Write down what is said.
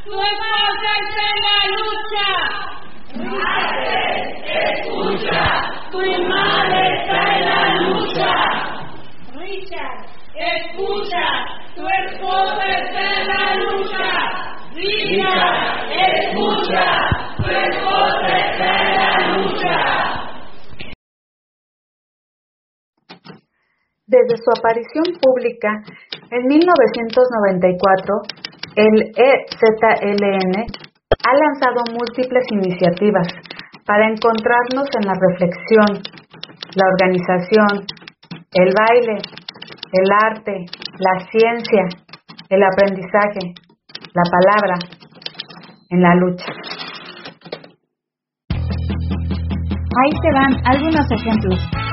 tu esposa está en la lucha. Richard, escucha, tu madre está en la lucha. Richard, escucha, tu esposa está en la lucha. Richard, escucha, tu esposa está en la lucha. Desde su aparición pública en 1994, el EZLN ha lanzado múltiples iniciativas para encontrarnos en la reflexión, la organización, el baile, el arte, la ciencia, el aprendizaje, la palabra, en la lucha. Ahí te van algunos ejemplos.